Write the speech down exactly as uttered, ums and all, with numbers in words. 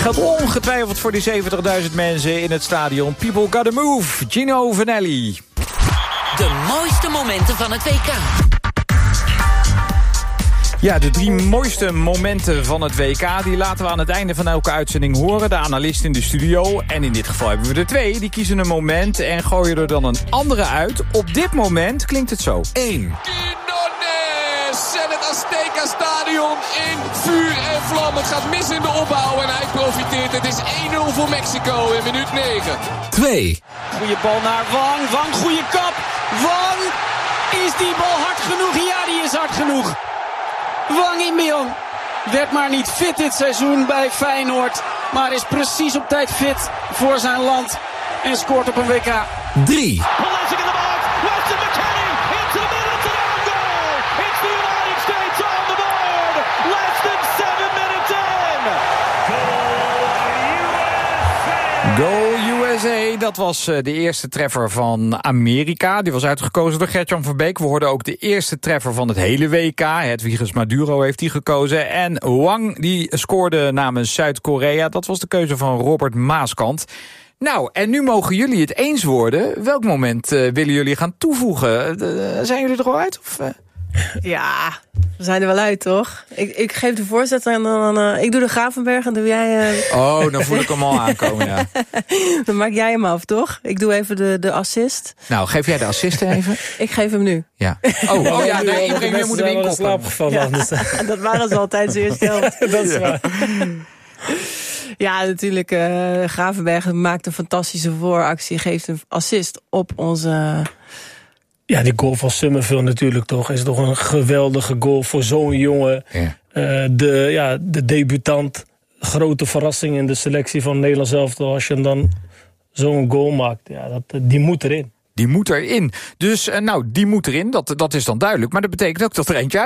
Geldt ongetwijfeld voor die zeventigduizend mensen in het stadion. People gotta move. Gino Vanelli. De mooiste momenten van het W K. Ja, de drie mooiste momenten van het W K... die laten we aan het einde van elke uitzending horen. De analist in de studio. En in dit geval hebben we er twee. Die kiezen een moment en gooien er dan een andere uit. Op dit moment klinkt het zo. één. Quinones en het Azteca-stadion in vuur en vlam. Het gaat mis in de opbouw en hij profiteert. Het is één nul voor Mexico in minuut negen. twee. Goeie bal naar Wang. Wang, goeie kap. Wang, is die bal hard genoeg? Ja, die is hard genoeg. Wang Inbeong werd maar niet fit dit seizoen bij Feyenoord. Maar is precies op tijd fit voor zijn land. En scoort op een W K. drie. Pulisic in the box. Weston McKennie into the middle to the own goal. It's the United States on the board. Less than seven minutes in. Go U S A, dat was de eerste treffer van Amerika. Die was uitgekozen door Gert-Jan Verbeek. We hoorden ook de eerste treffer van het hele W K. Hedwiges Maduro heeft die gekozen. En Wang, die scoorde namens Zuid-Korea. Dat was de keuze van Robert Maaskant. Nou, en nu mogen jullie het eens worden. Welk moment uh, willen jullie gaan toevoegen? Uh, zijn jullie er al uit? Of, uh? Ja, we zijn er wel uit, toch? Ik, ik geef de voorzet en dan... Uh, ik doe de Gravenberg en doe jij... Uh... Oh, dan voel ik hem al aankomen, ja. Dan maak jij hem af, toch? Ik doe even de, de assist. Nou, geef jij de assist even? Ik geef hem nu. Ja. Oh, oh ja, nee, iedereen moet hem inkoppen. Ja, dat waren ze altijd de eerste helft. Dat is waar. Ja, natuurlijk. Uh, Gravenberg maakt een fantastische vooractie. Geeft een assist op onze... Uh, Ja, die goal van Summerville natuurlijk toch. Is toch een geweldige goal voor zo'n jongen. Ja. Uh, de, ja, de debutant. Grote verrassing in de selectie van Nederland zelf. Als je dan zo'n goal maakt. Ja, dat, die moet erin. Die moet erin. Dus uh, nou, die moet erin. Dat, dat is dan duidelijk. Maar dat betekent ook dat er eentje uit